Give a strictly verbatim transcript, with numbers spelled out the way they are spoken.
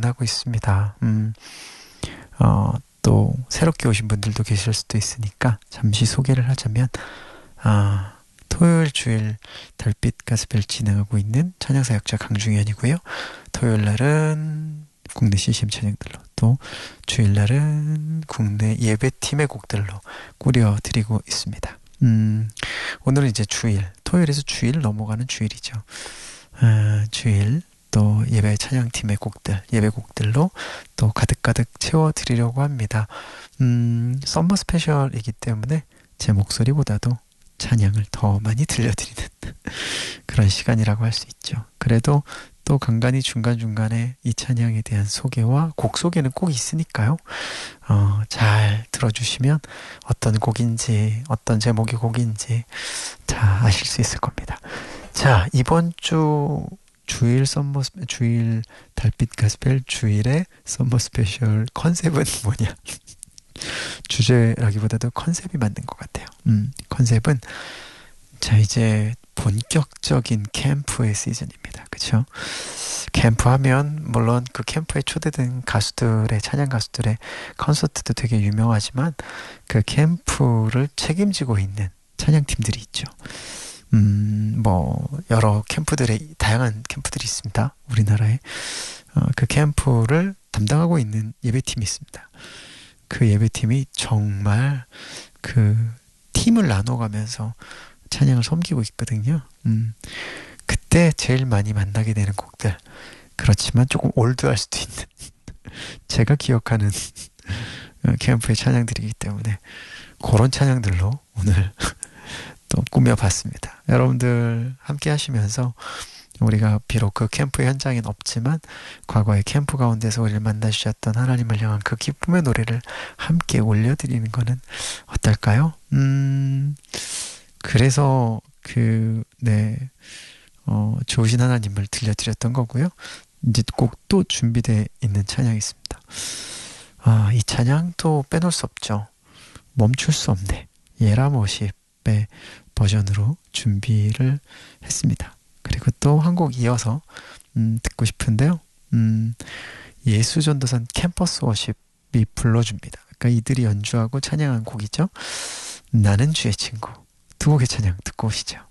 만나고 있습니다. 음, 어, 또 새롭게 오신 분들도 계실 수도 있으니까 잠시 소개를 하자면 아, 토요일 주일 달빛 가스펠 진행하고 있는 찬양사역자 강중현이고요. 토요일 날은 국내 씨씨엠 찬양들로, 또 주일날은 국내 예배팀의 곡들로 꾸려드리고 있습니다. 음, 오늘은 이제 주일, 토요일에서 주일 넘어가는 주일이죠. 아, 주일 또 예배 찬양팀의 곡들, 예배곡들로 또 가득가득 채워드리려고 합니다. 음, 썸머 스페셜이기 때문에 제 목소리보다도 찬양을 더 많이 들려드리는 그런 시간이라고 할 수 있죠. 그래도 또 간간히 중간중간에 이 찬양에 대한 소개와 곡 소개는 꼭 있으니까요. 어, 잘 들어주시면 어떤 곡인지, 어떤 제목의 곡인지 다 아실 수 있을 겁니다. 자, 이번 주 주일 썸머, 주일 달빛 가스펠 주일의 썸머 스페셜 컨셉은 뭐냐? 주제라기보다도 컨셉이 맞는 것 같아요. 음, 컨셉은 자, 이제 본격적인 캠프의 시즌입니다. 그쵸? 캠프하면 물론 그 캠프에 초대된 가수들의, 찬양 가수들의 콘서트도 되게 유명하지만 그 캠프를 책임지고 있는 찬양팀들이 있죠. 음, 뭐 여러 캠프들의, 다양한 캠프들이 있습니다. 우리나라에. 어, 그 캠프를 담당하고 있는 예배팀이 있습니다. 그 예배팀이 정말 그 팀을 나눠가면서 찬양을 섬기고 있거든요. 음, 그때 제일 많이 만나게 되는 곡들, 그렇지만 조금 올드할 수도 있는 제가 기억하는 캠프의 찬양들이기 때문에 그런 찬양들로 오늘 또 꾸며봤습니다. 여러분들 함께 하시면서 우리가 비록 그 캠프 현장엔 없지만 과거의 캠프 가운데서 우리를 만나주셨던 하나님을 향한 그 기쁨의 노래를 함께 올려드리는 거는 어떨까요? 음, 그래서 그, 네, 어, 좋으신 하나님을 들려드렸던 거고요. 이제 꼭 또 준비되어 있는 찬양이 있습니다. 아, 이 찬양도 빼놓을 수 없죠. 멈출 수 없네. 예라모십의 버전으로 준비를 했습니다. 그리고 또 한 곡 이어서 음, 듣고 싶은데요. 음, 예수전도산 캠퍼스 워십이 불러줍니다. 그러니까 이들이 연주하고 찬양한 곡이죠. 나는 주의 친구. 두 곡의 찬양 듣고 오시죠.